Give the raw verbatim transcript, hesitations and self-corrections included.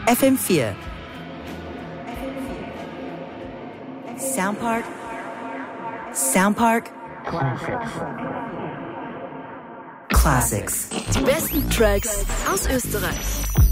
F M vier. Soundpark. Soundpark. Classics. Classics. Die besten Tracks aus Österreich.